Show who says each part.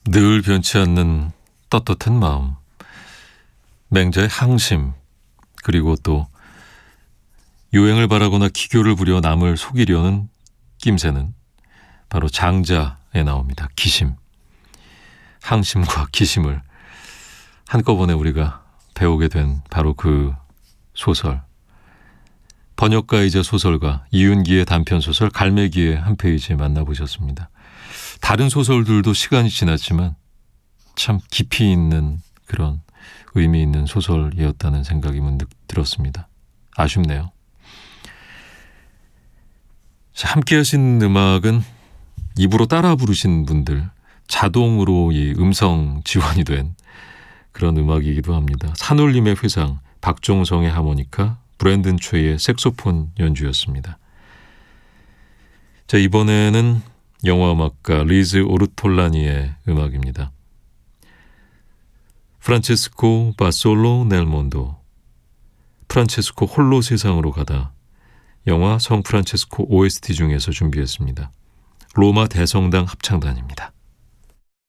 Speaker 1: 늘 변치 않는 떳떳한 마음, 맹자의 항심, 그리고 또 유행을 바라거나 기교를 부려 남을 속이려는 낌새는 바로 장자에 나옵니다. 기심. 항심과 기심을 한꺼번에 우리가 배우게 된 바로 그 소설. 번역가이자 소설가 이윤기의 단편소설 갈매기의 한 페이지 만나보셨습니다. 다른 소설들도 시간이 지났지만 참 깊이 있는 그런 의미 있는 소설이었다는 생각이 문득 들었습니다. 아쉽네요. 자, 함께 하신 음악은 입으로 따라 부르신 분들, 자동으로 이 음성 지원이 된 그런 음악이기도 합니다. 산울림의 회상, 박종성의 하모니카, 브랜든 최의 색소폰 연주였습니다. 자, 이번에는 영화음악가 리즈 오르톨라니의 음악입니다. 프란체스코 바솔로 넬 몬도, 프란체스코 홀로 세상으로 가다, 영화 성 프란체스코 OST 중에서 준비했습니다. 로마 대성당 합창단입니다.